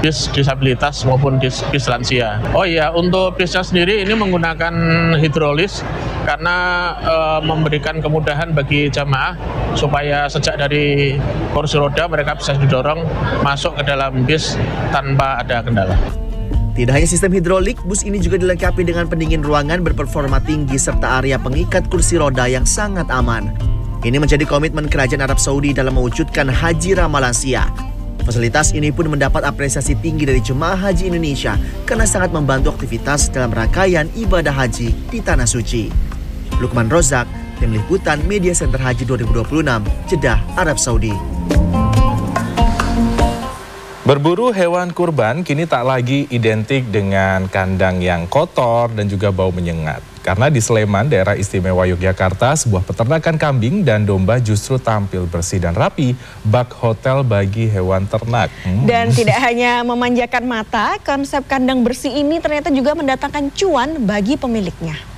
bis disabilitas maupun bis lansia. Oh iya, untuk bisnya sendiri ini menggunakan hidrolis karena memberikan kemudahan bagi jamaah supaya sejak dari kursi roda mereka bisa didorong masuk ke dalam bis tanpa ada kendala. Tidak hanya sistem hidrolik, bus ini juga dilengkapi dengan pendingin ruangan berperforma tinggi serta area pengikat kursi roda yang sangat aman. Ini menjadi komitmen Kerajaan Arab Saudi dalam mewujudkan Haji Ramah Lansia. Fasilitas ini pun mendapat apresiasi tinggi dari jemaah haji Indonesia karena sangat membantu aktivitas dalam rangkaian ibadah haji di Tanah Suci. Lukman Rozak, Tim Liputan Media Center Haji 2026, Jeddah, Arab Saudi. Berburu hewan kurban kini tak lagi identik dengan kandang yang kotor dan juga bau menyengat. Karena di Sleman, daerah istimewa Yogyakarta, sebuah peternakan kambing dan domba justru tampil bersih dan rapi, bak hotel bagi hewan ternak. Dan tidak hanya memanjakan mata, konsep kandang bersih ini ternyata juga mendatangkan cuan bagi pemiliknya.